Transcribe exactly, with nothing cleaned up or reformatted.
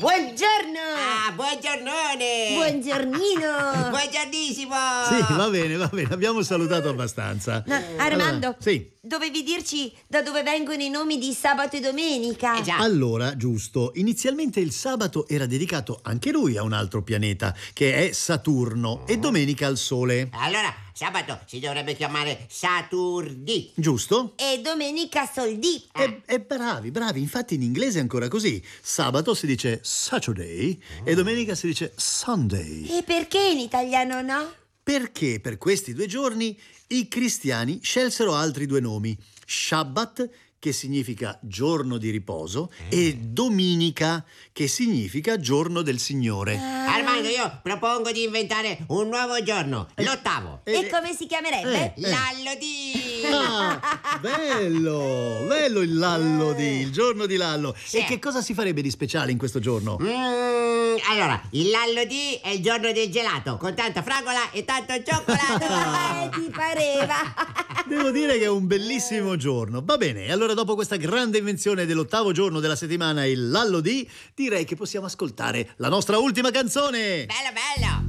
Buongiorno! Ah, buongiornone! Buongiornino! Buongiornissimo! Sì, va bene, va bene, abbiamo salutato abbastanza. No, Armando, Allora, sì. dovevi dirci da dove vengono i nomi di sabato e domenica. Eh già. Allora, giusto, inizialmente il sabato era dedicato anche lui a un altro pianeta, che è Saturno, e domenica al Sole. Allora, sabato si dovrebbe chiamare Saturdi. Giusto? E domenica soldì. E, e bravi, bravi, infatti in inglese è ancora così. Sabato si dice Saturday e domenica si dice Sunday. E perché in italiano no? Perché per questi due giorni i cristiani scelsero altri due nomi: Shabbat, che significa giorno di riposo, e Dominica, che significa giorno del Signore. Armando, io propongo di inventare un nuovo giorno, l'ottavo. E come si chiamerebbe? Eh. L'allodì! Ah, bello, bello il Lallo di, il giorno di Lallo. Sì. E che cosa si farebbe di speciale in questo giorno? Mm, allora, il l'allodì è il giorno del gelato, con tanta fragola e tanto cioccolato. Eh, ti pareva? Devo dire che è un bellissimo giorno. Va bene, allora dopo questa grande invenzione dell'ottavo giorno della settimana, il Lallo di, direi che possiamo ascoltare la nostra ultima canzone. Bello, bello!